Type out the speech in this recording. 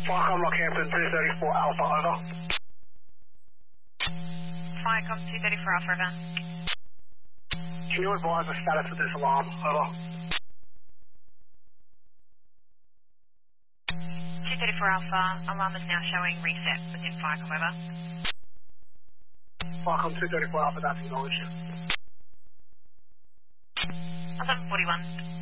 Firecom Rockhampton 234 Alpha, over. Firecom 234 Alpha, over. Can you advise the status of this alarm, over? 234 Alpha, alarm is now showing reset within Firecom, over. Firecom 234 Alpha, that's acknowledged. 1141.